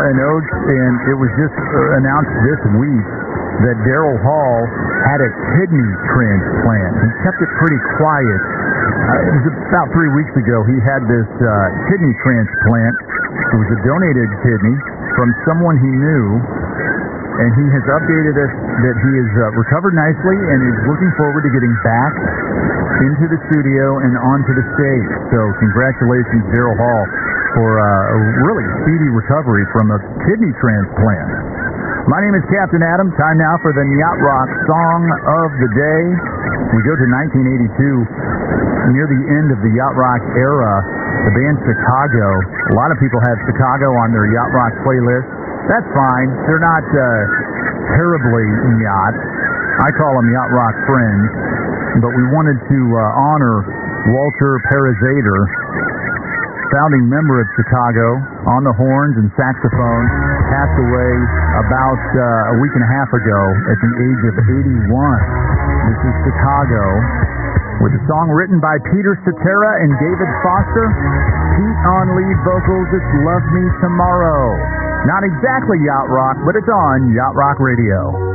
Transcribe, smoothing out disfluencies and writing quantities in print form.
and Oaks, and it was just announced this week that Daryl Hall had a kidney transplant. He kept it pretty quiet. It was about 3 weeks ago he had this kidney transplant. It was a donated kidney from someone he knew, and he has updated us that he is recovered nicely and is looking forward to getting back into the studio and onto the stage. So congratulations, Daryl Hall, for a really speedy recovery from a kidney transplant. My name is Captain Adam. Time now for the Yacht Rock Song of the Day. We go to 1982, near the end of the Yacht Rock era. The band Chicago. A lot of people have Chicago on their Yacht Rock playlist. That's fine. They're not terribly yacht. I call them Yacht Rock friends. But we wanted to honor Walter Parazader, founding member of Chicago, on the horns and saxophone, passed away about a week and a half ago at the age of 81. This is Chicago, with a song written by Peter Cetera and David Foster. Pete on lead vocals, it's Love Me Tomorrow. Not exactly yacht rock, but it's on Yacht Rock Radio.